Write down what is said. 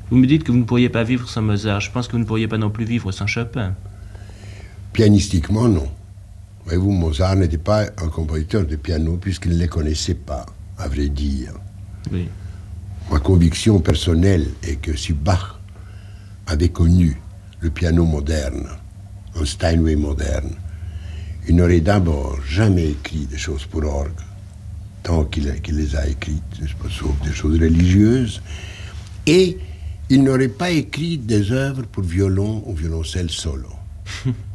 Vous me dites que vous ne pourriez pas vivre sans Mozart. Je pense que vous ne pourriez pas non plus vivre sans Chopin. Pianistiquement, non. Voyez-vous, Mozart n'était pas un compositeur de piano puisqu'il ne les connaissait pas, à vrai dire. Oui. Ma conviction personnelle est que si Bach avait connu le piano moderne, un Steinway moderne, il n'aurait d'abord jamais écrit des choses pour orgue, tant qu'il les a écrites, sauf des choses religieuses, et il n'aurait pas écrit des œuvres pour violon ou violoncelle solo.